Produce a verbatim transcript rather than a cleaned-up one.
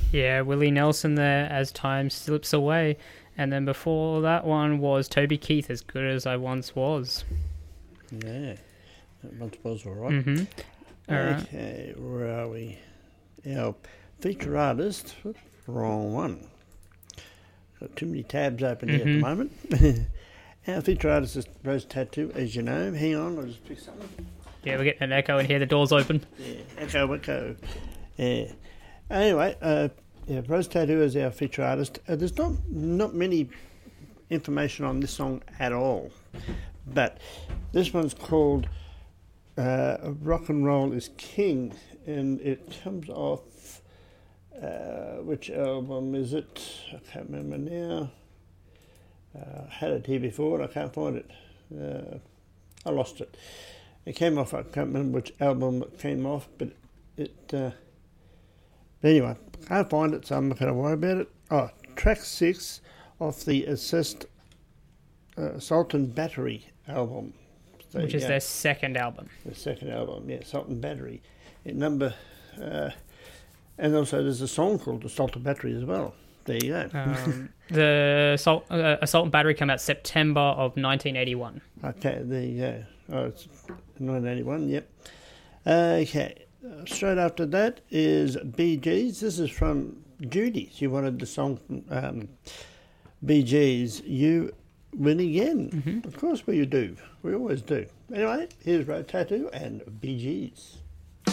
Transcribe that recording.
Yeah, Willie Nelson there as time slips away. And then before that one was Toby Keith, As Good As I Once Was. Yeah, that once was all right. Mm-hmm. All right. Okay, where are we? Our feature artist, wrong one. Got too many tabs open here Mm-hmm. at the moment. Our feature artist is Rose Tattoo, as you know. Hang on, I'll just pick something. Yeah, we're getting an echo in here. The door's open. Yeah, echo, echo. Yeah. Anyway, uh, yeah, Rose Tattoo is our feature artist. Uh, there's not not many information on this song at all, but this one's called uh, Rock and Roll is King, and it comes off, uh, which album is it? I can't remember now. Uh, I had it here before and I can't find it. Uh, I lost it. It came off, I can't remember which album it came off, but it... Uh, but anyway, I can't find it, so I'm not going to worry about it. Oh, track six off the Assist uh, Assault and Battery album. So, Which is yeah, their second album. the second album, yeah, Assault and Battery. At number... Uh, and also there's a song called Assault and Battery as well. There you go. Um, the Assault, uh, Assault and Battery came out September of nineteen eighty-one. Okay, there you go. Oh, it's nineteen eighty-one, yep. Okay, uh, straight after that is Bee Gees. This is from Judy's. You wanted the song from um, Bee Gees, You Win Again. Mm-hmm. Of course we do. We always do. Anyway, here's Rose Tattoo and Bee Gees.